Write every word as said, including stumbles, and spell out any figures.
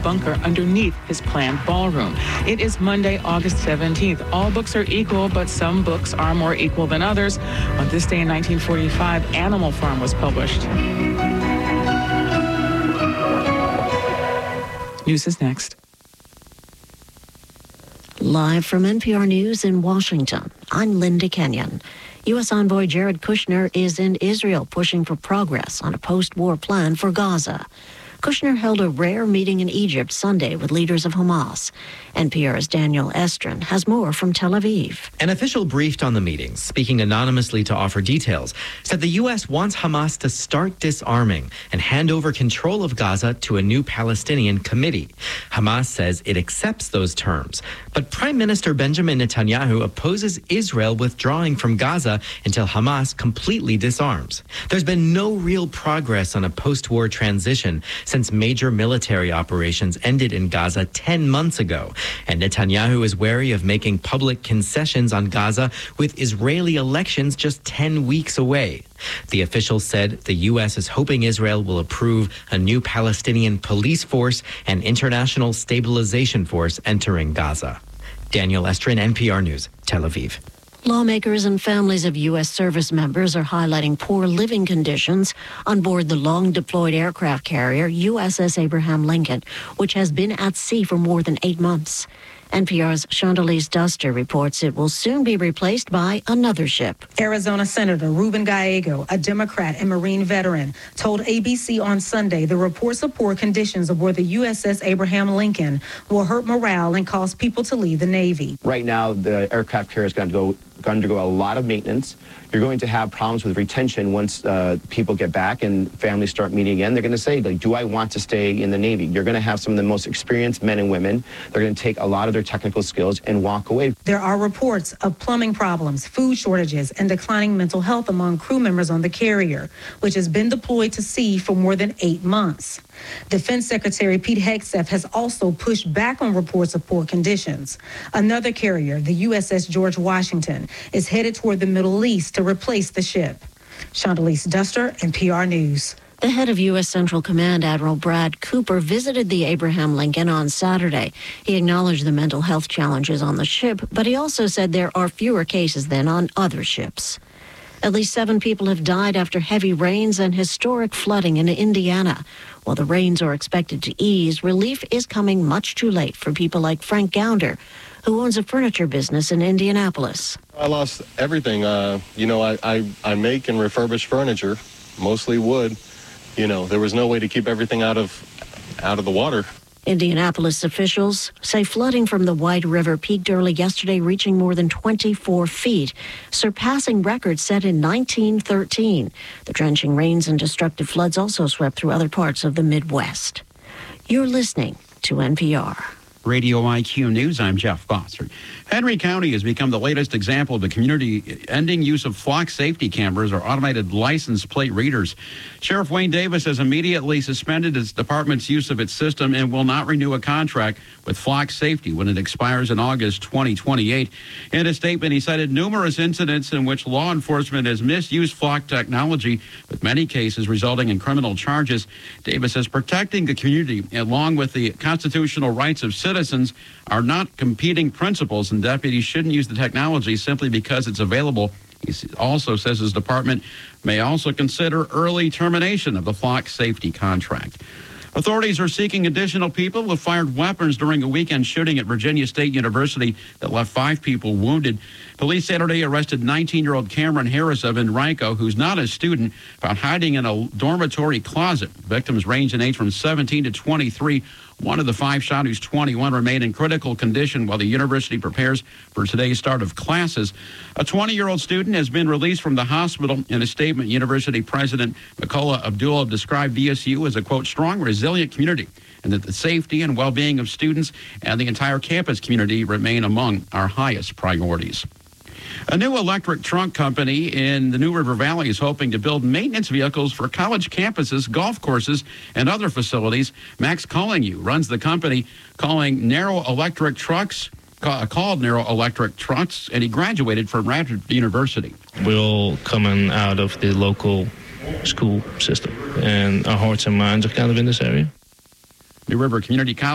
bunker underneath his planned ballroom. It is Monday, August seventeenth. All books are equal, but some books are more equal than others. On this day in nineteen forty-five, Animal Farm was published. News is next. Live from N P R News in Washington, I'm Linda Kenyon. U S Envoy Jared Kushner is in Israel pushing for progress on a post-war plan for Gaza. Kushner held a rare meeting in Egypt Sunday with leaders of Hamas. N P R's Daniel Estrin has more from Tel Aviv. An official briefed on the meeting, speaking anonymously to offer details, said the U S wants Hamas to start disarming and hand over control of Gaza to a new Palestinian committee. Hamas says it accepts those terms, but Prime Minister Benjamin Netanyahu opposes Israel withdrawing from Gaza until Hamas completely disarms. There's been no real progress on a post-war transition since major military operations ended in Gaza ten months ago. And Netanyahu is wary of making public concessions on Gaza with Israeli elections just ten weeks away. The official said the U S is hoping Israel will approve a new Palestinian police force and international stabilization force entering Gaza. Daniel Estrin, N P R News, Tel Aviv. Lawmakers and families of U S service members are highlighting poor living conditions on board the long-deployed aircraft carrier U S S Abraham Lincoln, which has been at sea for more than eight months. N P R's Chandalise Duster reports it will soon be replaced by another ship. Arizona Senator Ruben Gallego, a Democrat and Marine veteran, told A B C on Sunday the reports of poor conditions aboard the U S S Abraham Lincoln will hurt morale and cause people to leave the Navy. Right now, the aircraft carrier is going to go going to undergo a lot of maintenance. You're going to have problems with retention once uh, people get back and families start meeting again. They're going to say, like, do I want to stay in the Navy? You're going to have some of the most experienced men and women. They're going to take a lot of their technical skills and walk away. There are reports of plumbing problems, food shortages, and declining mental health among crew members on the carrier, which has been deployed to sea for more than eight months. Defense Secretary Pete Hegseth has also pushed back on reports of poor conditions. Another carrier, the U S S George Washington, is headed toward the Middle East to replace the ship. Chandalise Duster, N P R News. The head of U S Central Command, Admiral Brad Cooper, visited the Abraham Lincoln on Saturday. He acknowledged the mental health challenges on the ship, but he also said there are fewer cases than on other ships. At least seven people have died after heavy rains and historic flooding in Indiana. While the rains are expected to ease, relief is coming much too late for people like Frank Gounder, who owns a furniture business in Indianapolis. I lost everything. Uh, you know, I, I, I make and refurbish furniture, mostly wood. You know, there was no way to keep everything out of out of the water. Indianapolis officials say flooding from the White River peaked early yesterday, reaching more than twenty-four feet, surpassing records set in nineteen thirteen. The drenching rains and destructive floods also swept through other parts of the Midwest. You're listening to N P R. Radio I Q News, I'm Jeff Bossert. Henry County has become the latest example of the community ending use of flock safety cameras or automated license plate readers. Sheriff Wayne Davis has immediately suspended his department's use of its system and will not renew a contract with Flock Safety when it expires in August twenty twenty-eight. In a statement, he cited numerous incidents in which law enforcement has misused flock technology, with many cases resulting in criminal charges. Davis says protecting the community, along with the constitutional rights of citizens, are not competing principles, and deputies shouldn't use the technology simply because it's available. He also says his department may also consider early termination of the flock safety contract. Authorities are seeking additional people who fired weapons during a weekend shooting at Virginia State University that left five people wounded. Police Saturday arrested nineteen-year-old Cameron Harris of Enrico, who's not a student, found hiding in a dormitory closet. Victims range in age from seventeen to twenty-three. One of the five shot, who's twenty-one, remained in critical condition while the university prepares for today's start of classes. A twenty-year-old student has been released from the hospital. In a statement, University President Makola Abdullah described V S U as a, quote, strong, resilient community, and that the safety and well-being of students and the entire campus community remain among our highest priorities. A new electric truck company in the New River Valley is hoping to build maintenance vehicles for college campuses, golf courses, and other facilities. Max Callingu runs the company, calling Narrow Electric Trucks, called Narrow Electric Trucks, and he graduated from Radford University. We're all coming out of the local school system, and our hearts and minds are kind of in this area. New River Community College